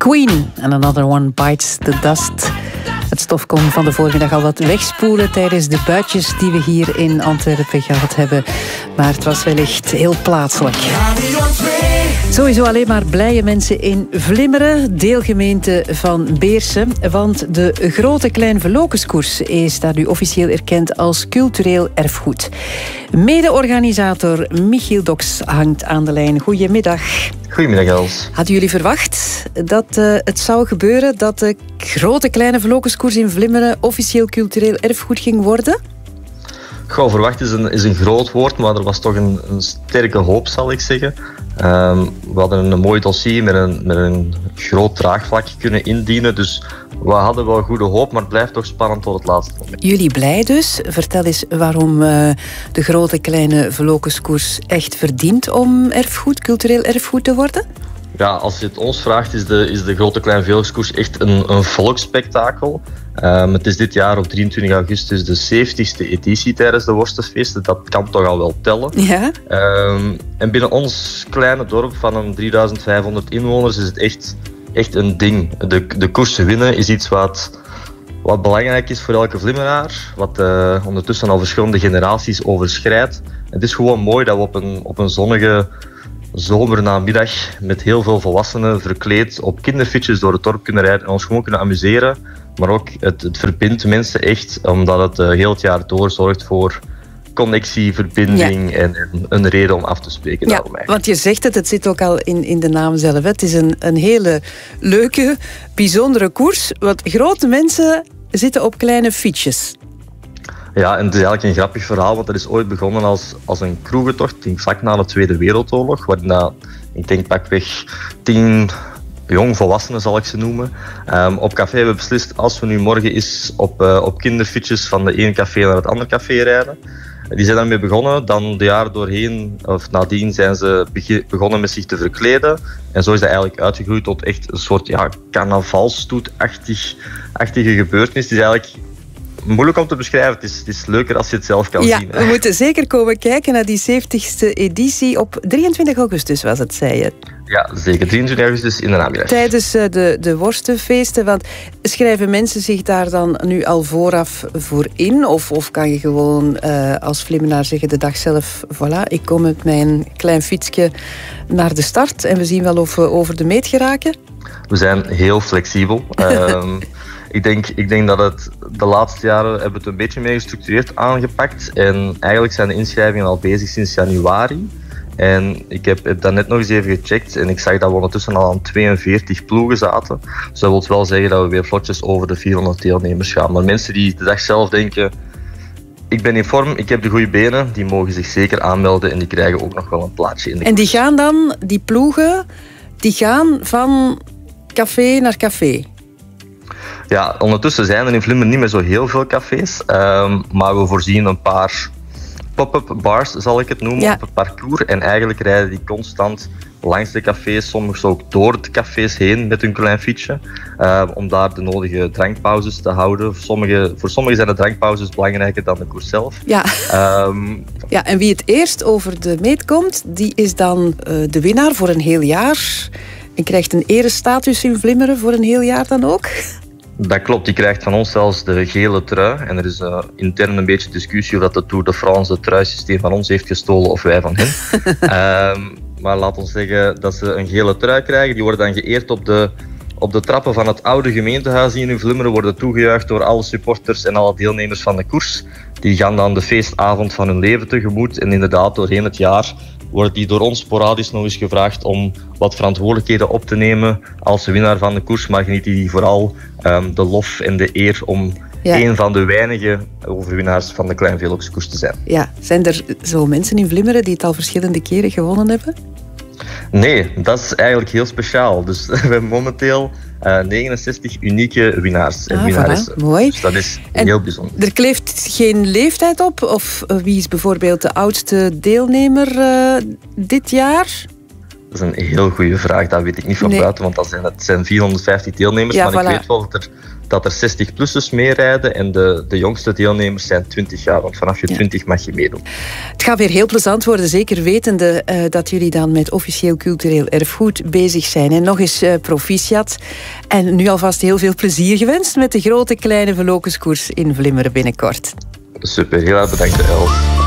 Queen and Another One Bites the Dust. Het stof kon van de voormiddag al wat wegspoelen tijdens de buitjes die we hier in Antwerpen gehad hebben. Maar het was wellicht heel plaatselijk. Sowieso alleen maar blije mensen in Vlimmeren, deelgemeente van Beersen. Want de Grote Klein Verlokenskoers is daar nu officieel erkend als cultureel erfgoed. Mede-organisator Michiel Doks hangt aan de lijn. Goedemiddag. Goedemiddag, Els. Hadden jullie verwacht dat het zou gebeuren dat de Grote Kleine Verlokenskoers in Vlimmeren officieel cultureel erfgoed ging worden? Goh, verwacht is een groot woord, maar er was toch een sterke hoop, zal ik zeggen. We hadden een mooi dossier met een groot draagvlak kunnen indienen, dus we hadden wel goede hoop, maar het blijft toch spannend tot het laatste moment. Jullie blij dus. Vertel eens waarom de Grote Kleine Verlokenskoers echt verdient om cultureel erfgoed te worden? Ja, als je het ons vraagt, is de Grote Kleine Verlokenskoers echt een volksspektakel. Het is dit jaar op 23 augustus de 70ste editie tijdens de Worstenfeesten. Dat kan toch al wel tellen. Ja. En binnen ons kleine dorp van een 3500 inwoners is het echt een ding. De koers winnen is iets wat belangrijk is voor elke Vlimmeraar. Wat ondertussen al verschillende generaties overschrijdt. Het is gewoon mooi dat we op een zonnige zomernamiddag met heel veel volwassenen verkleed op kinderfietsjes door het dorp kunnen rijden en ons gewoon kunnen amuseren. Maar ook het verbindt mensen echt, omdat het heel het jaar door zorgt voor connectie, verbinding en een reden om af te spreken. Ja, want je zegt het zit ook al in de naam zelf. Het is een hele leuke, bijzondere koers, want grote mensen zitten op kleine fietsjes. Ja, en het is eigenlijk een grappig verhaal, want dat is ooit begonnen als een kroegentocht, vlak na de Tweede Wereldoorlog, waarin ik denk pakweg 10 jongvolwassenen, zal ik ze noemen, op café hebben beslist, als we nu morgen eens op kinderfietsjes van de ene café naar het andere café rijden. Die zijn daarmee begonnen, dan de jaren doorheen, of nadien zijn ze begonnen met zich te verkleden. En zo is dat eigenlijk uitgegroeid tot echt een soort carnavalsstoetachtige gebeurtenis. Het is eigenlijk moeilijk om te beschrijven. Het is leuker als je het zelf kan zien. We moeten zeker komen kijken naar die 70ste editie op 23 augustus, was het, zei je? Ja, zeker. 23 augustus in de namiddag. Tijdens de Worstenfeesten. Want schrijven mensen zich daar dan nu al vooraf voor in? Of kan je gewoon als Vlimmenaar zeggen de dag zelf, voilà, ik kom met mijn klein fietsje naar de start en we zien wel of we over de meet geraken? We zijn heel flexibel. Ik denk dat het de laatste jaren hebben we het een beetje meer gestructureerd aangepakt. En eigenlijk zijn de inschrijvingen al bezig sinds januari. En ik heb dat net nog eens even gecheckt en ik zag dat we ondertussen al aan 42 ploegen zaten. Dus dat wil wel zeggen dat we weer vlotjes over de 400 deelnemers gaan. Maar mensen die de dag zelf denken, ik ben in vorm, ik heb de goede benen, die mogen zich zeker aanmelden en die krijgen ook nog wel een plaatsje in de En die gaan dan, die ploegen, die gaan van café naar café? Ja, ondertussen zijn er in Vlimmeren niet meer zo heel veel cafés, maar we voorzien een paar pop-up bars, zal ik het noemen, op het parcours. En eigenlijk rijden die constant langs de cafés, soms ook door de cafés heen met hun klein fietsje, om daar de nodige drankpauzes te houden. Voor sommigen zijn de drankpauzes belangrijker dan de koers zelf. Ja. En wie het eerst over de meet komt, die is dan de winnaar voor een heel jaar. En krijgt een erestatus in Vlimmeren voor een heel jaar dan ook? Dat klopt, die krijgt van ons zelfs de gele trui. En er is intern een beetje discussie of dat de Tour de France het truisysteem van ons heeft gestolen of wij van hen. Maar laat ons zeggen dat ze een gele trui krijgen. Die worden dan geëerd op de trappen van het oude gemeentehuis hier in Vlimmeren. Worden toegejuicht door alle supporters en alle deelnemers van de koers. Die gaan dan de feestavond van hun leven tegemoet. En inderdaad, doorheen het jaar wordt die door ons sporadisch nog eens gevraagd om wat verantwoordelijkheden op te nemen als winnaar van de koers. Maar geniet die vooral de lof en de eer om een van de weinige overwinnaars van de Klein Verlokenskoers te zijn. Ja, zijn er zo mensen in Vlimmeren die het al verschillende keren gewonnen hebben? Nee, dat is eigenlijk heel speciaal. Dus we hebben momenteel 69 unieke winnaars en winnarissen. Mooi. Dus dat is heel bijzonder. Er kleeft geen leeftijd op? Of wie is bijvoorbeeld de oudste deelnemer dit jaar? Dat is een heel goede vraag, dat weet ik niet van buiten, want het zijn 450 deelnemers, maar ik weet wel dat er 60-plussers meerijden en de jongste deelnemers zijn 20 jaar, want vanaf je 20 mag je meedoen. Het gaat weer heel plezant worden, zeker wetende dat jullie dan met officieel cultureel erfgoed bezig zijn. En nog eens proficiat. En nu alvast heel veel plezier gewenst met de grote kleine verlokenskoers in Vlimmeren binnenkort. Super, heel erg bedankt Els.